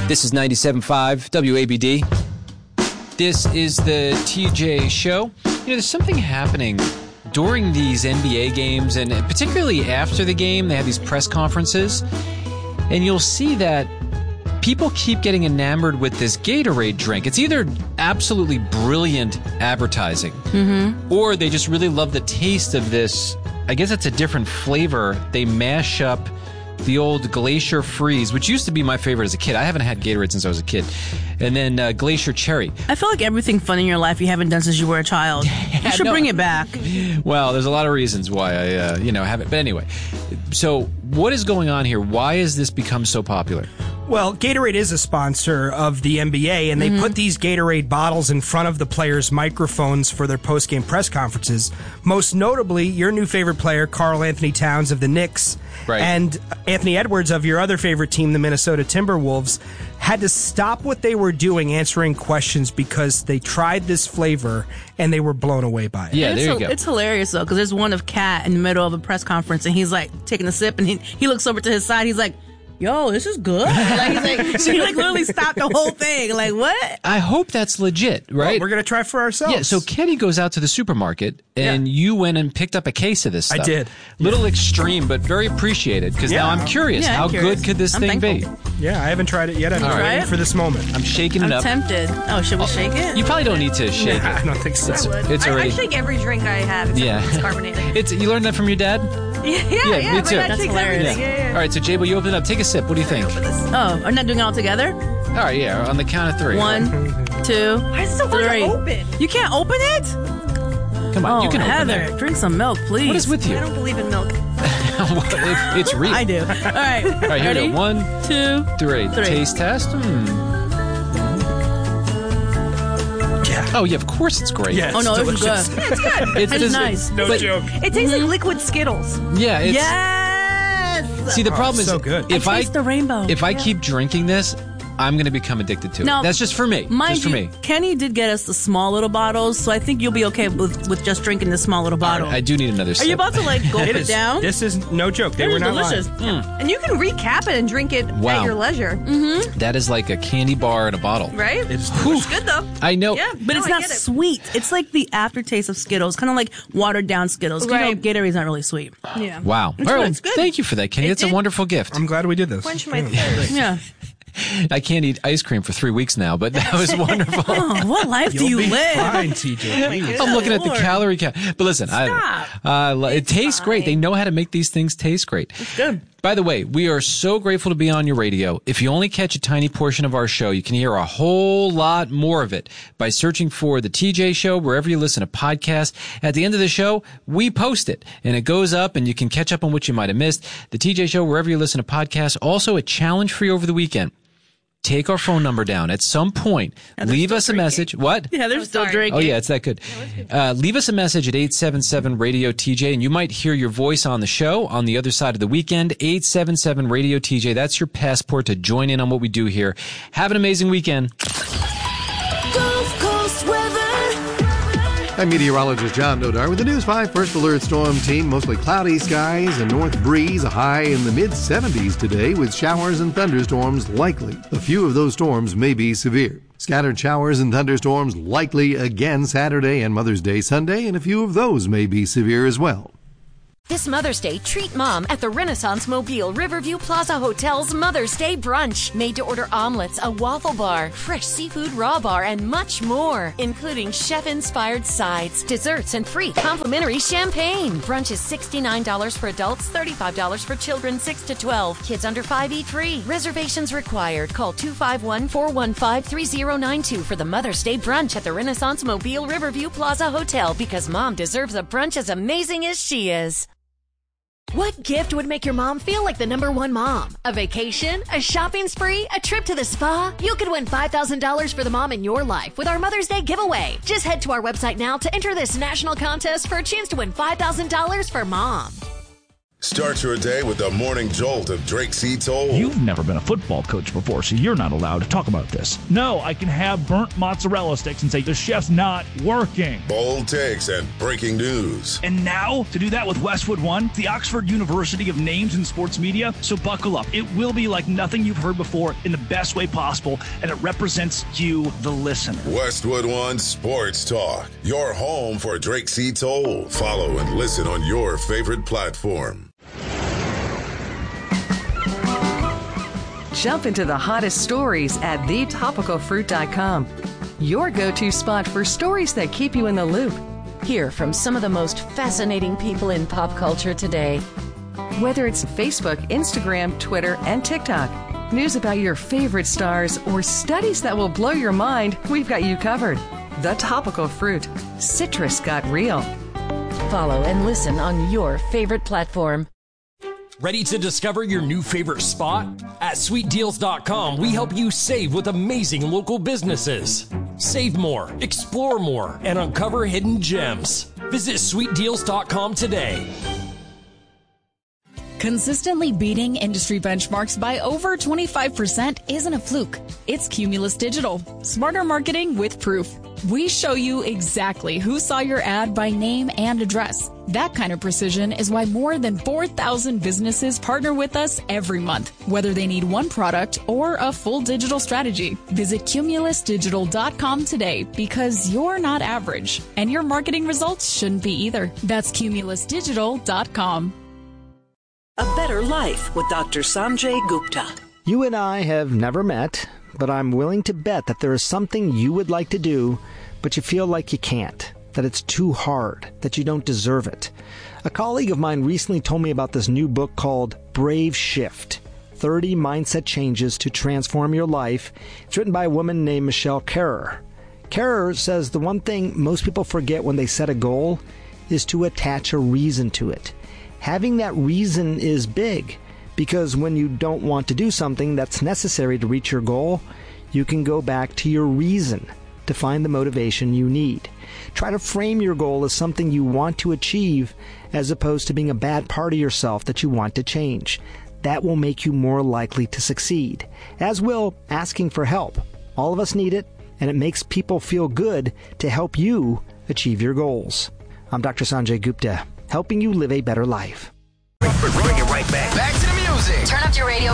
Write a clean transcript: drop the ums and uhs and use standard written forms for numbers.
This is 97.5 WABD. This is the TJ Show. You know, there's something happening during these NBA games, and particularly after the game, they have these press conferences, and you'll see that people keep getting enamored with this Gatorade drink. It's either absolutely brilliant advertising, or they just really love the taste of this. I guess it's a different flavor. They mash up the old Glacier Freeze, which used to be my favorite as a kid. I haven't had Gatorade since I was a kid. And then Glacier Cherry. I feel like everything fun in your life you haven't done since you were a child. You should bring it back. Well, there's a lot of reasons why I, haven't. But anyway, so what is going on here? Why has this become so popular? Well, Gatorade is a sponsor of the NBA, and they put these Gatorade bottles in front of the players' microphones for their post-game press conferences. Most notably, your new favorite player, Karl Anthony Towns of the Knicks, and Anthony Edwards of your other favorite team, the Minnesota Timberwolves, had to stop what they were doing answering questions because they tried this flavor and they were blown away by it. Yeah, there you go. It's hilarious, though, because there's one of Kat in the middle of a press conference, and he's like taking a sip, and he looks over to his side. He's like, yo, this is good. So he literally stopped the whole thing. Like, what? I hope that's legit, right? Well, we're going to try for ourselves. Yeah, so Kenny goes out to the supermarket, and you went and picked up a case of this stuff. I did. Little extreme, but very appreciated, because now I'm curious. How good could this thing be? Yeah, I haven't tried it yet. I'm waiting for this moment. I'm shaking it up. I'm tempted. Oh, should we shake it? You probably don't need to shake it. I don't think so. It's already... I shake every drink I have except it's carbonated. You learned that from your dad? Yeah, me too. My dad shakes everything. Yeah. All right, so Jabo, you open it up. Take a sip. What do you think? Oh, I'm not doing it all together? All right, yeah, on the count of 3. 1, 2, Why is it so hard to 3. open? You can't open it? Come on, you can open Heather, it. drink some milk, please. What is with you? I don't believe in milk. It's real. I do. All right. All right, here Ready? we go. 1, 2, 3. Taste test. Yeah. Oh, yeah, of course it's great. Yeah, Oh, no, it's this is delicious. good. It's good. It's nice. No joke. It tastes like liquid Skittles. Yeah, it's... Yes! See, the problem is, so good. if I taste the rainbow. If I keep drinking this, I'm going to become addicted to it. Now, That's just for me. Mind Just for you, me. Kenny did get us the small little bottles, so I think you'll be okay with just drinking the small little bottle. I do need another Are sip. you about to gulp it is. down? This is no joke. They were not delicious. lying. And you can recap it and drink it Wow. at your leisure. That is like a candy bar in a bottle. Right? It's It's good, though. I know. Yeah. But it's I not get it. sweet. It's like the aftertaste of Skittles, kind of like watered down Skittles. Right. You know, Gatorade's not really sweet. Yeah. Wow. All right, it's good. thank you for that, Kenny. It's a wonderful gift. I'm glad we did this. Quench my thirst. Yeah. I can't eat ice cream for 3 weeks now, but that was wonderful. Oh, what life do you You'll be live? fine, TJ. Please. I'm looking at the Lord. calorie count. But listen, it tastes great. They know how to make these things taste great. It's good. By the way, we are so grateful to be on your radio. If you only catch a tiny portion of our show, you can hear a whole lot more of it by searching for The TJ Show wherever you listen to podcasts. At the end of the show, we post it, and it goes up, and you can catch up on what you might have missed. The TJ Show wherever you listen to podcasts. Also, a challenge for you over the weekend. Take our phone number down. At some point, leave us a message. What? Yeah, they're still sorry. drinking. Oh, yeah, it's that good. Leave us a message at 877-RADIO-TJ, and you might hear your voice on the show on the other side of the weekend. 877-RADIO-TJ. That's your passport to join in on what we do here. Have an amazing weekend. Gulf Coast weather. I'm meteorologist John Nodar with the News 5 First Alert Storm Team. Mostly cloudy skies and north breeze, a high in the mid-70s today with showers and thunderstorms likely. A few of those storms may be severe. Scattered showers and thunderstorms likely again Saturday and Mother's Day Sunday, and a few of those may be severe as well. This Mother's Day, treat Mom at the Renaissance Mobile Riverview Plaza Hotel's Mother's Day Brunch. Made-to-order omelets, a waffle bar, fresh seafood raw bar, and much more, including chef-inspired sides, desserts, and free complimentary champagne. Brunch is $69 for adults, $35 for children 6 to 12. Kids under 5 eat free. Reservations required. Call 251-415-3092 for the Mother's Day Brunch at the Renaissance Mobile Riverview Plaza Hotel, because Mom deserves a brunch as amazing as she is. What gift would make your mom feel like the #1 mom? A vacation? A shopping spree? A trip to the spa? You could win $5,000 for the mom in your life with our Mother's Day giveaway. Just head to our website now to enter this national contest for a chance to win $5,000 for mom. Start your day with the morning jolt of Drake C. Toll. You've never been a football coach before, so you're not allowed to talk about this. No, I can have burnt mozzarella sticks and say the chef's not working. Bold takes and breaking news. And now, to do that with Westwood One, the Oxford University of names in sports media. So buckle up. It will be like nothing you've heard before in the best way possible, and it represents you, the listener. Westwood One Sports Talk, your home for Drake C. Toll. Follow and listen on your favorite platform. Jump into the hottest stories at thetopicalfruit.com. Your go-to spot for stories that keep you in the loop. Hear from some of the most fascinating people in pop culture today. Whether it's Facebook, Instagram, Twitter, and TikTok, news about your favorite stars, or studies that will blow your mind, we've got you covered. The Topical Fruit. Citrus got real. Follow and listen on your favorite platform. Ready to discover your new favorite spot? At SweetDeals.com, we help you save with amazing local businesses. Save more, explore more, and uncover hidden gems. Visit SweetDeals.com today. Consistently beating industry benchmarks by over 25% isn't a fluke. It's Cumulus Digital. Smarter marketing with proof. We show you exactly who saw your ad by name and address. That kind of precision is why more than 4,000 businesses partner with us every month, whether they need one product or a full digital strategy. Visit CumulusDigital.com today because you're not average, and your marketing results shouldn't be either. That's CumulusDigital.com. A Better Life with Dr. Sanjay Gupta. You and I have never met, but I'm willing to bet that there is something you would like to do, but you feel like you can't, that it's too hard, that you don't deserve it. A colleague of mine recently told me about this new book called Brave Shift, 30 Mindset Changes to Transform Your Life. It's written by a woman named Michelle Kerrer. Kerrer says the one thing most people forget when they set a goal is to attach a reason to it. Having that reason is big, because when you don't want to do something that's necessary to reach your goal, you can go back to your reason to find the motivation you need. Try to frame your goal as something you want to achieve as opposed to being a bad part of yourself that you want to change. That will make you more likely to succeed, as will asking for help. All of us need it, and it makes people feel good to help you achieve your goals. I'm Dr. Sanjay Gupta, helping you live a better life. Bring it right back. Back to the music. Turn up your radio.